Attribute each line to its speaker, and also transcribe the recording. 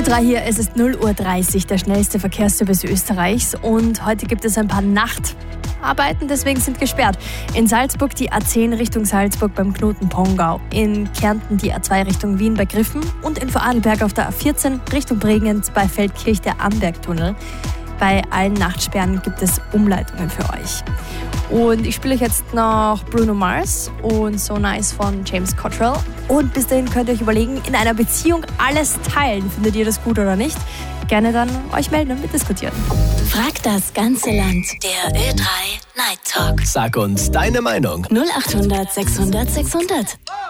Speaker 1: Ö3 hier, es ist 0:30 Uhr, der schnellste Verkehrsservice Österreichs. Und heute gibt es ein paar Nachtarbeiten, deswegen sind gesperrt. In Salzburg die A10 Richtung Salzburg beim Knoten Pongau. In Kärnten die A2 Richtung Wien bei Griffen. Und in Vorarlberg auf der A14 Richtung Bregenz bei Feldkirch der Ambergtunnel. Bei allen Nachtsperren gibt es Umleitungen für euch. Und ich spiele euch jetzt noch Bruno Mars und So Nice von James Cottrell. Und bis dahin könnt ihr euch überlegen, in einer Beziehung alles teilen. Findet ihr das gut oder nicht? Gerne dann euch melden und mitdiskutieren.
Speaker 2: Frag das ganze Land. Der Ö3 Night Talk.
Speaker 3: Sag uns deine Meinung.
Speaker 2: 0800 600 600.